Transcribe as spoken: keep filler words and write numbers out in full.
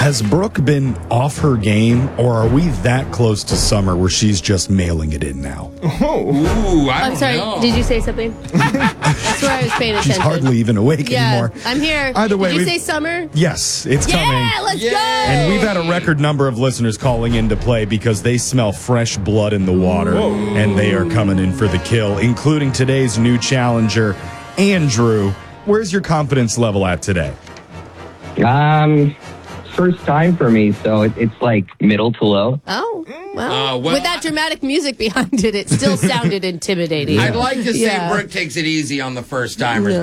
Has Brooke been off her game, or are we that close to summer where she's just mailing it in now? Oh, Ooh, I I'm don't sorry. know. Did you say something? That's where I was paying attention. She's hardly even awake yeah, anymore. I'm here. Either way, Did you we've- say summer? Yes, it's Yeah, coming. let's Yay! go. And we've had a record number of listeners calling into play because they smell fresh blood in the water, and they are coming in for the kill, including today's new challenger, Andrew. Where's your confidence level at today? Um, first time for me, so it, it's like middle to low. Oh, well, Uh, well, with that dramatic music behind it, it still sounded intimidating. I'd like to say Yeah. Brooke takes it easy on the first timers,